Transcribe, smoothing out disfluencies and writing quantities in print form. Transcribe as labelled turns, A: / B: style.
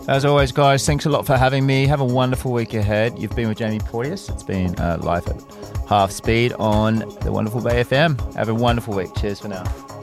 A: As always, guys, thanks a lot for having me. Have a wonderful week ahead. You've been with Jamie Porteous. It's been Life at Half Speed on the wonderful Bay FM. Have a wonderful week. Cheers for now.